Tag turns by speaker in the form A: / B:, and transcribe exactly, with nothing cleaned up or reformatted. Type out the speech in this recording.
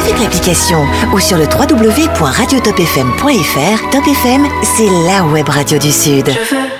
A: avec l'application ou sur le w w w point radio top f m point f r. Top F M, c'est la web radio du Sud.
B: Je veux